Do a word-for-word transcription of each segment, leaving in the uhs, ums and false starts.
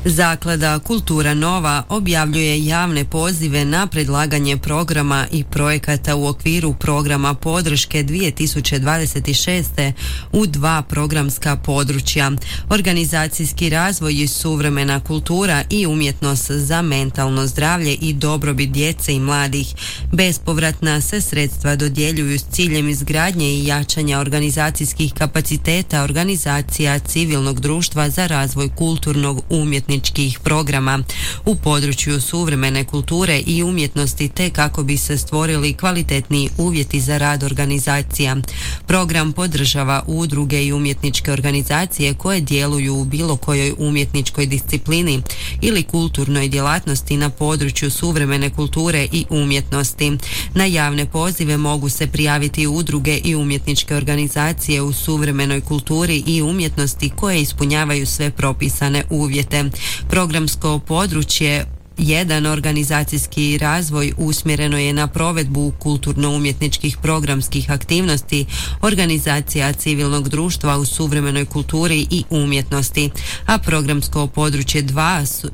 Zaklada Kultura Nova objavljuje javne pozive na predlaganje programa i projekata u okviru programa podrške dvije tisuće dvadeset šeste u dva programska područja: organizacijski razvoj i suvremena kultura i umjetnost za mentalno zdravlje i dobrobit djece i mladih. Bespovratna se sredstva dodjeljuju s ciljem izgradnje i jačanja organizacijskih kapaciteta organizacija civilnog društva za razvoj kulturnog umjetničkih programa u području suvremene kulture i umjetnosti, te kako bi se stvorili kvalitetniji uvjeti za rad organizacija. Program podržava udruge i umjetničke organizacije koje djeluju u bilo kojoj umjetničkoj disciplini ili kulturnoj djelatnosti na području suvremene kulture i umjetnosti. Na javne pozive mogu se prijaviti udruge i umjetničke organizacije u suvremenoj kulturi i umjetnosti koje ispunjavaju sve propisane uvjete. Programsko područje jedan organizacijski razvoj usmjereno je na provedbu kulturno-umjetničkih programskih aktivnosti organizacija civilnog društva u suvremenoj kulturi i umjetnosti, a programsko područje dva su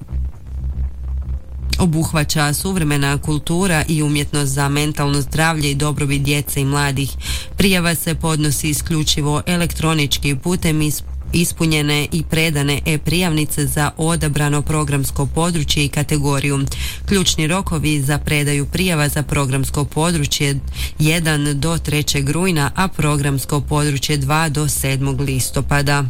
obuhvaća suvremena kultura i umjetnost za mentalno zdravlje i dobrobit djece i mladih. Prijava se podnosi isključivo elektronički putem iz ispunjene i predane e-prijavnice za odabrano programsko područje i kategoriju. Ključni rokovi za predaju prijava za programsko područje jedan do trećeg rujna, a programsko područje dva do sedmog listopada.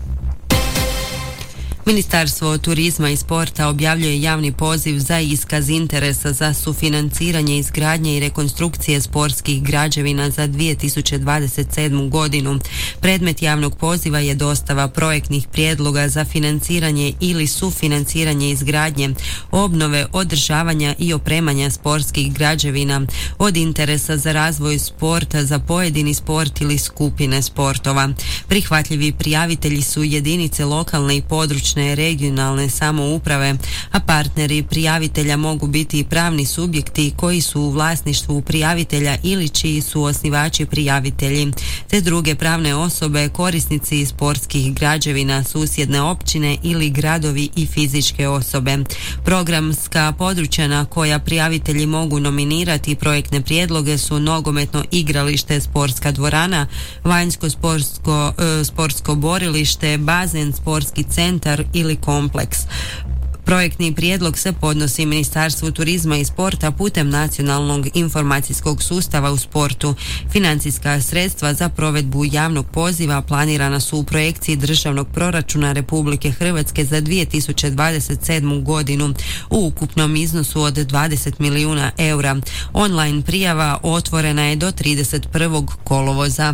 Ministarstvo turizma i sporta objavljuje javni poziv za iskaz interesa za sufinanciranje izgradnje i rekonstrukcije sportskih građevina za dvije tisuće dvadeset sedmu godinu. Predmet javnog poziva je dostava projektnih prijedloga za financiranje ili sufinanciranje izgradnje, obnove, održavanja i opremanja sportskih građevina od interesa za razvoj sporta za pojedini sport ili skupine sportova. Prihvatljivi prijavitelji su jedinice lokalne i područne regionalne samouprave, a partneri prijavitelja mogu biti i pravni subjekti koji su u vlasništvu prijavitelja ili čiji su osnivači prijavitelji, te druge pravne osobe, korisnici sportskih građevina, susjedne općine ili gradovi i fizičke osobe. Programska područja na koja prijavitelji mogu nominirati projektne prijedloge su nogometno igralište, sportska dvorana, vanjsko sportsko, e, sportsko borilište, bazen, sportski centar ili kompleks. Projektni prijedlog se podnosi Ministarstvu turizma i sporta putem nacionalnog informacijskog sustava u sportu. Financijska sredstva za provedbu javnog poziva planirana su u projekciji državnog proračuna Republike Hrvatske za dvije tisuće dvadeset sedmu godinu u ukupnom iznosu od dvadeset milijuna eura. Online prijava otvorena je do trideset prvog kolovoza.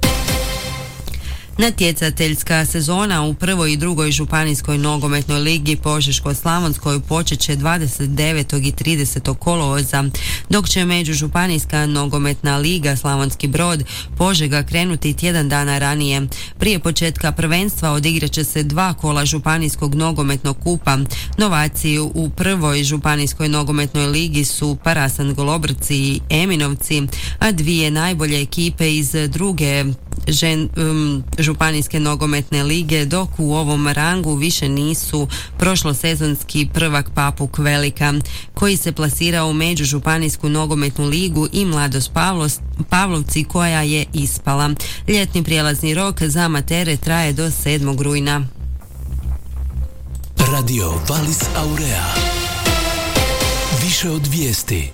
Natjecateljska sezona u prvoj i drugoj županijskoj nogometnoj ligi Požeško-slavonskoj počet će dvadeset devetog i tridesetog kolovoza, dok će međužupanijska nogometna liga Slavonski Brod Požega krenuti tjedan dana ranije. Prije početka prvenstva odigrat će se dva kola županijskog nogometnog kupa. Novaci u prvoj županijskoj nogometnoj ligi su Parasan Golobrci i Eminovci, a dvije najbolje ekipe iz druge žen, um, županijske nogometne lige, dok u ovom rangu više nisu prošlosezonski prvak Papuk Velika, koji se plasirao u međužupanijsku nogometnu ligu, i Mladost Pavlos, Pavlovci koja je ispala. Ljetni prijelazni rok za amatere traje do sedmog rujna. Radio Valis Aurea. Više od vijesti.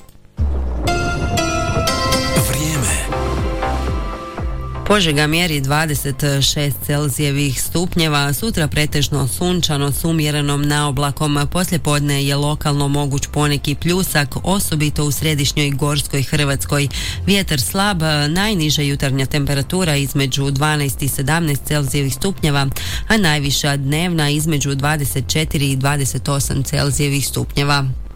Požega mjeri dvadeset šest Celzijevih stupnjeva, sutra pretežno sunčano s umjerenom naoblakom, poslijepodne je lokalno moguć poneki pljusak, osobito u središnjoj gorskoj Hrvatskoj. Vjetar slab, najniža jutarnja temperatura između dvanaest i sedamnaest Celzijevih stupnjeva, a najviša dnevna između dvadeset četiri i dvadeset osam Celzijevih stupnjeva.